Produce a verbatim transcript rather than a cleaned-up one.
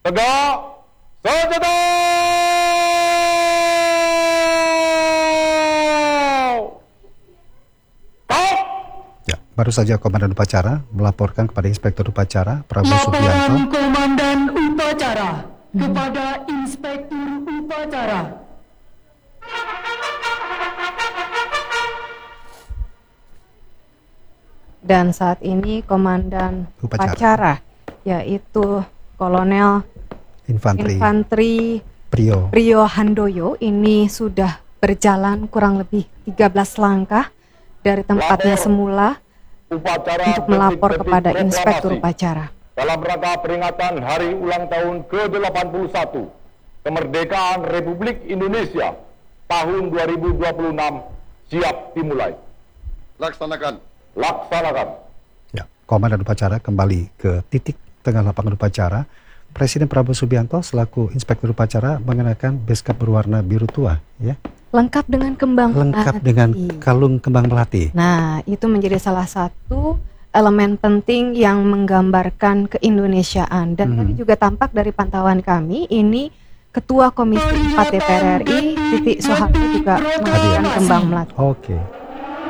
Tegak, senjata! Stop! Ya, baru saja Komandan Upacara melaporkan kepada Inspektur Upacara Prabowo Subianto. Laporan Komandan Upacara kepada Inspektur Upacara. Dan saat ini Komandan Upacara. Upacara, yaitu Kolonel Infanteri Infanteri Prio Prio Handoyo ini sudah berjalan kurang lebih tiga belas langkah dari tempatnya semula Upacara untuk melapor detik-detik kepada proklamasi Inspektur Upacara. dalam rangka peringatan Hari Ulang Tahun ke delapan puluh satu Kemerdekaan Republik Indonesia tahun dua ribu dua puluh enam siap dimulai. Laksanakan. Laksanakan. Ya, Komandan Upacara kembali ke titik tengah lapangan upacara. Presiden Prabowo Subianto selaku Inspektur Upacara mengenakan beskap berwarna biru tua, ya. Lengkap dengan kembang Lengkap melati. dengan kalung kembang melati. Nah, itu menjadi salah satu elemen penting yang menggambarkan keindonesiaan. Dan Hmm. tadi juga tampak dari pantauan kami, ini Ketua Komisi empat D P R R I, Titik Soeharto juga mengenakan kembang melati. Oke.